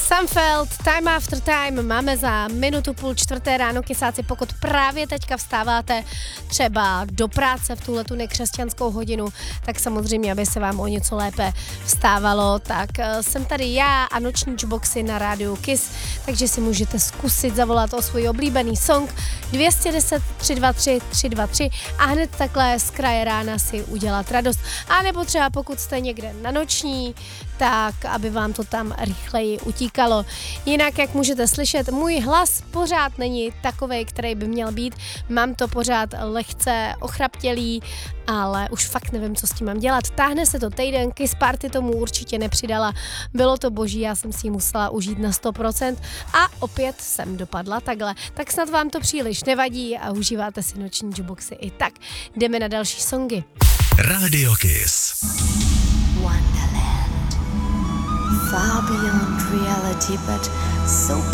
Sunfeld, Time After Time, máme za minutu půl čtvrté ráno, kysáci, pokud právě teďka vstáváte třeba do práce v tuhletu nekřesťanskou hodinu, tak samozřejmě, aby se vám o něco lépe vstávalo, tak jsem tady já a noční jukeboxy na rádiu Kiss, takže si můžete zkusit zavolat o svůj oblíbený song 210 323 323 a hned takhle z kraje rána si udělat radost. A nebo třeba pokud jste někde na noční, tak aby vám to tam rychleji utíkalo. Jinak, jak můžete slyšet, můj hlas pořád není takovej, který by měl být. Mám to pořád lehce ochraptělý, ale už fakt nevím, co s tím mám dělat. Táhne se to týden, Kiss Party tomu určitě nepřidala. Bylo to boží, já jsem si ji musela užít na 100% a opět jsem dopadla takhle. Tak snad vám to příliš nevadí a užíváte si noční jukeboxy i tak. Jdeme na další songy. Radio Kiss. Wonderland. Far beyond reality, but so